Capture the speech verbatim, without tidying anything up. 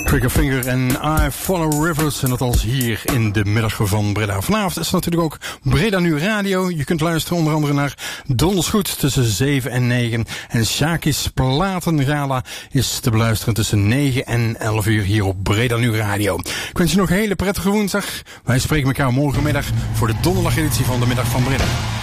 Triggerfinger en I Follow Rivers. En dat als hier in de middag van Breda. Vanavond is natuurlijk ook Breda Nu Radio. Je kunt luisteren onder andere naar Donders Goed tussen zeven en negen. En Shaki's Platengala is te beluisteren tussen negen en elf uur hier op Breda Nu Radio. Ik wens je nog een hele prettige woensdag. Wij spreken elkaar morgenmiddag voor de donderdageditie van de Middag van Breda.